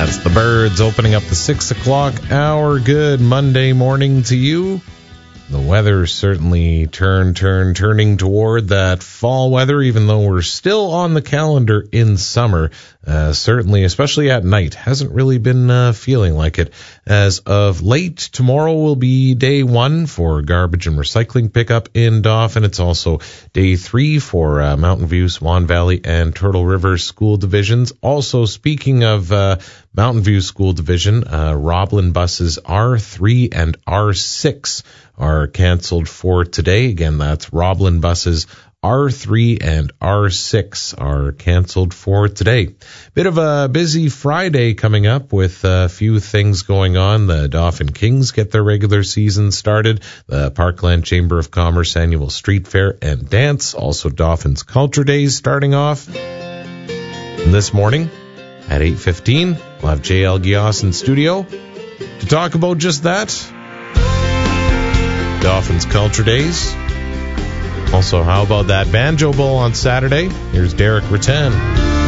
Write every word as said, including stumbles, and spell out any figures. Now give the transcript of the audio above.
That's the Birds opening up the six o'clock hour. Good Monday morning to you. The weather certainly turn, turn, turning toward that fall weather, even though we're still on the calendar in summer. Uh, certainly, especially at night, hasn't really been uh, feeling like it. As of late, tomorrow will be day one for garbage and recycling pickup in Dauphin. It's also day three for uh, Mountain View, Swan Valley, and Turtle River school divisions. Also, speaking of uh, Mountain View School Division, uh, Roblin buses R three and R six are canceled for today. Again, that's Roblin buses R three and R six are canceled for today. Bit of a busy Friday coming up with a few things going on. The Dauphin Kings get their regular season started. The Parkland Chamber of Commerce annual street fair and dance. Also Dauphin's Culture Days starting off. And this morning at eight fifteen, we'll have J L Gios in studio to talk about just that. Dauphin's Culture Days. Also, how about that Banjo Bowl on Saturday? Here's Derek Rattan.